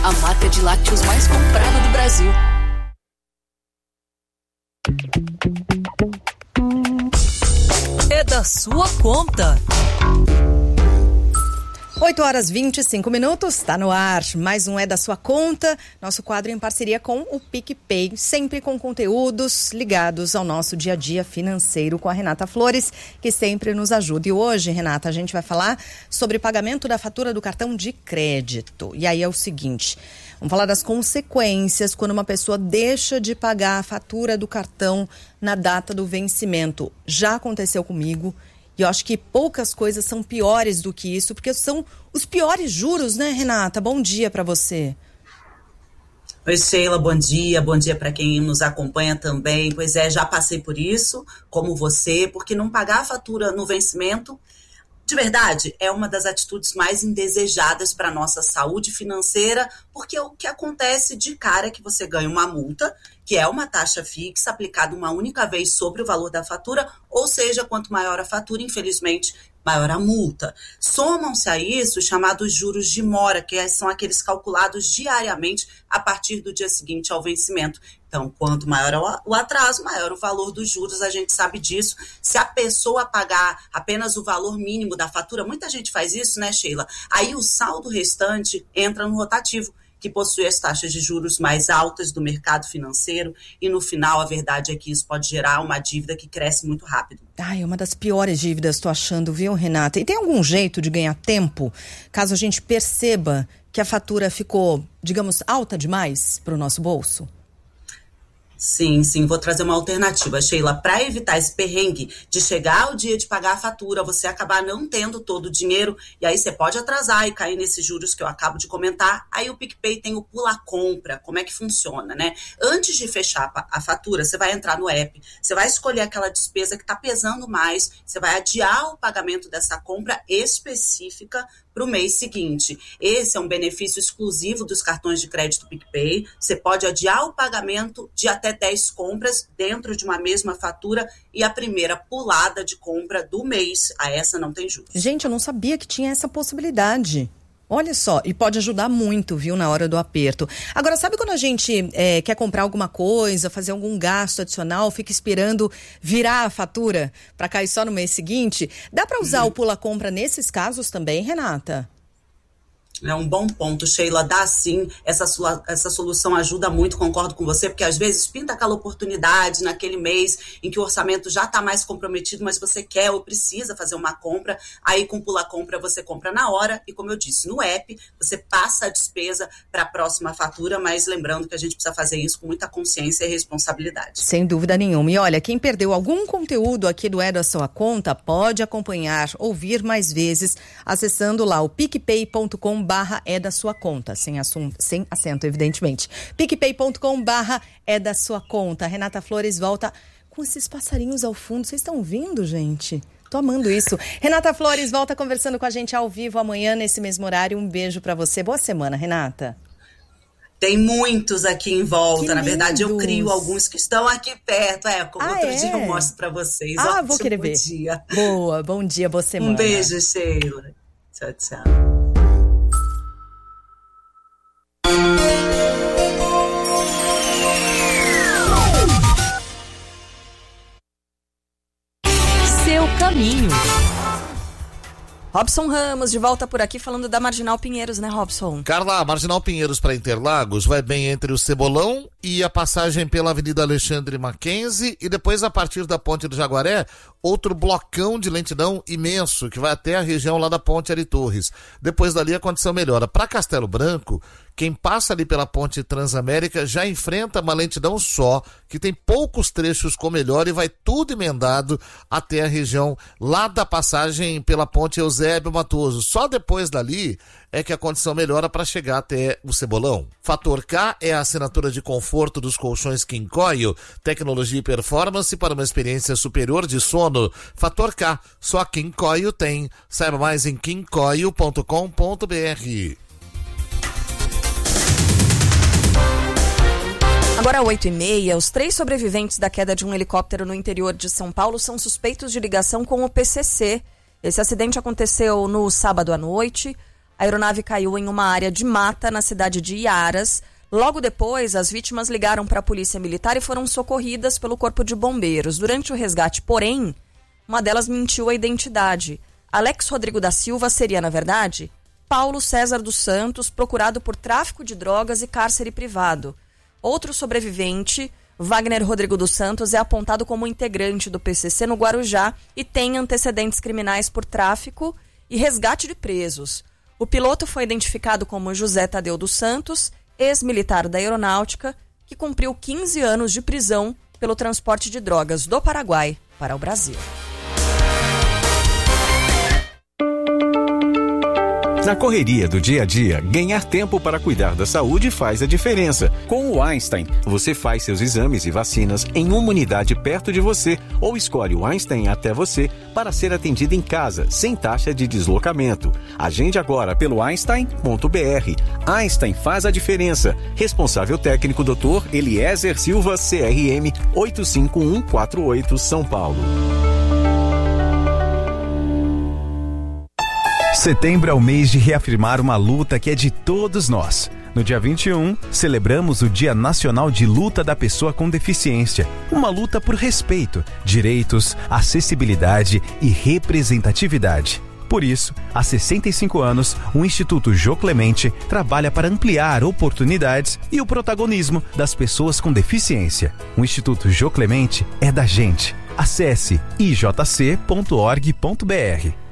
a marca de lácteos mais comprada do Brasil. É da sua conta. 8h25, está no ar, mais um É da Sua Conta, nosso quadro em parceria com o PicPay, sempre com conteúdos ligados ao nosso dia a dia financeiro com a Renata Flores, que sempre nos ajuda. E hoje, Renata, a gente vai falar sobre pagamento da fatura do cartão de crédito. E aí é o seguinte, vamos falar das consequências quando uma pessoa deixa de pagar a fatura do cartão na data do vencimento. Já aconteceu comigo. E eu acho que poucas coisas são piores do que isso, porque são os piores juros, né, Renata? Bom dia para você. Oi, Sheila, bom dia para quem nos acompanha também. Pois é, já passei por isso, como você, porque não pagar a fatura no vencimento, de verdade, é uma das atitudes mais indesejadas para a nossa saúde financeira, porque o que acontece de cara é que você ganha uma multa, que é uma taxa fixa aplicada uma única vez sobre o valor da fatura, ou seja, quanto maior a fatura, infelizmente, maior a multa. Somam-se a isso os chamados juros de mora, que são aqueles calculados diariamente a partir do dia seguinte ao vencimento. Então, quanto maior o atraso, maior o valor dos juros, a gente sabe disso. Se a pessoa pagar apenas o valor mínimo da fatura, muita gente faz isso, né, Sheila? Aí o saldo restante entra no rotativo, que possui as taxas de juros mais altas do mercado financeiro, e no final a verdade é que isso pode gerar uma dívida que cresce muito rápido. Ai, é uma das piores dívidas, tô achando, viu, Renata? E tem algum jeito de ganhar tempo, caso a gente perceba que a fatura ficou, digamos, alta demais para o nosso bolso? Sim, vou trazer uma alternativa, Sheila, para evitar esse perrengue de chegar ao dia de pagar a fatura, você acabar não tendo todo o dinheiro, e aí você pode atrasar e cair nesses juros que eu acabo de comentar. Aí o PicPay tem o pula-compra. Como é que funciona, né? Antes de fechar a fatura, você vai entrar no app, você vai escolher aquela despesa que está pesando mais, você vai adiar o pagamento dessa compra específica para o mês seguinte. Esse é um benefício exclusivo dos cartões de crédito PicPay. Você pode adiar o pagamento de até 10 compras dentro de uma mesma fatura, e a primeira pulada de compra do mês, a essa não tem juros. Gente, eu não sabia que tinha essa possibilidade. Olha só, e pode ajudar muito, viu, na hora do aperto. Agora, sabe quando a gente quer comprar alguma coisa, fazer algum gasto adicional, fica esperando virar a fatura para cair só no mês seguinte? Dá para usar o pula-compra nesses casos também, Renata? É um bom ponto, Sheila, dá sim, essa solução ajuda muito, concordo com você, porque às vezes pinta aquela oportunidade naquele mês em que o orçamento já está mais comprometido, mas você quer ou precisa fazer uma compra, aí com pula-compra você compra na hora, e como eu disse, no app você passa a despesa para a próxima fatura, mas lembrando que a gente precisa fazer isso com muita consciência e responsabilidade. Sem dúvida nenhuma. E olha, quem perdeu algum conteúdo aqui do É da Sua Conta, pode acompanhar, ouvir mais vezes, acessando lá o picpay.com/é da sua conta, sem acento, evidentemente. picpay.com/é da sua conta. Renata Flores volta com esses passarinhos ao fundo. Vocês estão ouvindo, gente? Tô amando isso. Renata Flores volta conversando com a gente ao vivo amanhã, nesse mesmo horário. Um beijo pra você. Boa semana, Renata. Tem muitos aqui em volta, na verdade eu crio alguns que estão aqui perto, dia eu mostro pra vocês. Vou querer ver. Dia. Boa, bom dia, boa semana. Um beijo, Sheila. Tchau, tchau. Seu caminho. Robson Ramos, de volta por aqui falando da Marginal Pinheiros, né, Robson? Carla, a Marginal Pinheiros para Interlagos vai bem entre o Cebolão e a passagem pela Avenida Alexandre Mackenzie, e depois, a partir da Ponte do Jaguaré, outro blocão de lentidão imenso que vai até a região lá da Ponte Ari Torres. Depois dali a condição melhora. Para Castelo Branco, quem passa ali pela Ponte Transamérica já enfrenta uma lentidão só, que tem poucos trechos com melhor, e vai tudo emendado até a região lá da passagem pela Ponte Eusébio Matoso. Só depois dali é que a condição melhora para chegar até o Cebolão. Fator K é a assinatura de conforto dos colchões King Coil, tecnologia e performance para uma experiência superior de sono. Fator K, só a King Coil tem. Saiba mais em kingcoil.com.br. Agora, 8h30, os 3 sobreviventes da queda de um helicóptero no interior de São Paulo são suspeitos de ligação com o PCC. Esse acidente aconteceu no sábado à noite. A aeronave caiu em uma área de mata na cidade de Iaras. Logo depois, as vítimas ligaram para a polícia militar e foram socorridas pelo corpo de bombeiros. Durante o resgate, porém, uma delas mentiu a identidade. Alex Rodrigo da Silva seria, na verdade, Paulo César dos Santos, procurado por tráfico de drogas e cárcere privado. Outro sobrevivente, Wagner Rodrigo dos Santos, é apontado como integrante do PCC no Guarujá e tem antecedentes criminais por tráfico e resgate de presos. O piloto foi identificado como José Tadeu dos Santos, ex-militar da Aeronáutica, que cumpriu 15 anos de prisão pelo transporte de drogas do Paraguai para o Brasil. Na correria do dia a dia, ganhar tempo para cuidar da saúde faz a diferença. Com o Einstein, você faz seus exames e vacinas em uma unidade perto de você ou escolhe o Einstein até você para ser atendido em casa, sem taxa de deslocamento. Agende agora pelo Einstein.br. Einstein faz a diferença. Responsável técnico Dr. Eliezer Silva, CRM 85148, São Paulo. Setembro é o mês de reafirmar uma luta que é de todos nós. No dia 21, celebramos o Dia Nacional de Luta da Pessoa com Deficiência. Uma luta por respeito, direitos, acessibilidade e representatividade. Por isso, há 65 anos, o Instituto Jô Clemente trabalha para ampliar oportunidades e o protagonismo das pessoas com deficiência. O Instituto Jô Clemente é da gente. Acesse ijc.org.br.